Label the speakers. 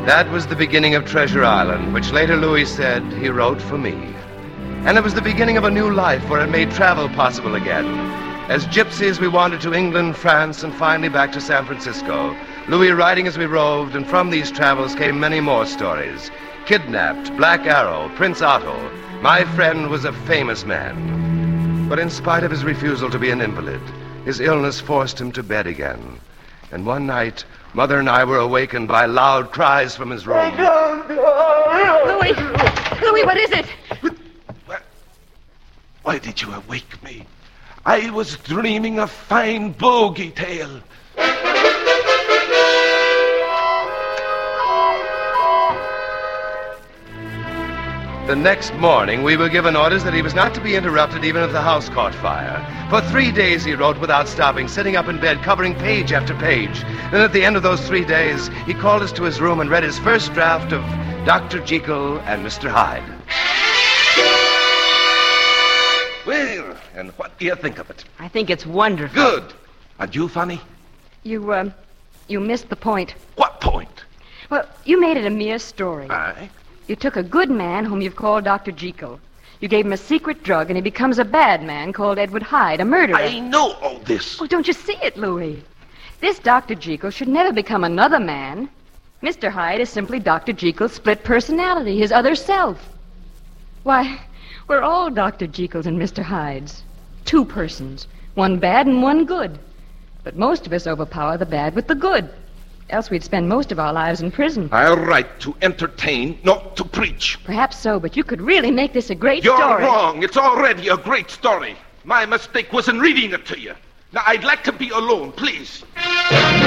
Speaker 1: That was the beginning of Treasure Island, which later Louis said he wrote for me. And it was the beginning of a new life where it made travel possible again. As gypsies, we wandered to England, France, and finally back to San Francisco. Louis writing as we roved, and from these travels came many more stories. Kidnapped, Black Arrow, Prince Otto. My friend was a famous man. But in spite of his refusal to be an invalid, his illness forced him to bed again. And one night, Mother and I were awakened by loud cries from his room.
Speaker 2: Louis! Louis, what is it?
Speaker 3: Why did you awake me? I was dreaming a fine bogey tale.
Speaker 1: The next morning, we were given orders that he was not to be interrupted even if the house caught fire. For 3 days he wrote without stopping, sitting up in bed, covering page after page. Then at the end of those 3 days, he called us to his room and read his first draft of Dr. Jekyll and Mr. Hyde.
Speaker 3: Well, and what do you think of it?
Speaker 2: I think it's wonderful.
Speaker 3: Good. And you, Fanny?
Speaker 2: You missed the point.
Speaker 3: What point?
Speaker 2: Well, you made it a mere story.
Speaker 3: Aye.
Speaker 2: You took a good man whom you've called Dr. Jekyll. You gave him a secret drug, and he becomes a bad man called Edward Hyde, a murderer.
Speaker 3: I know all this.
Speaker 2: Well, don't you see it, Louis? This Dr. Jekyll should never become another man. Mr. Hyde is simply Dr. Jekyll's split personality, his other self. Why, we're all Dr. Jekylls and Mr. Hydes. 2 persons, one bad and one good. But most of us overpower the bad with the good. Else we'd spend most of our lives in prison.
Speaker 3: I'll write to entertain, not to preach.
Speaker 2: Perhaps so, but you could really make this a great
Speaker 3: You're
Speaker 2: story.
Speaker 3: You're wrong. It's already a great story. My mistake was in reading it to you. Now, I'd like to be alone, please.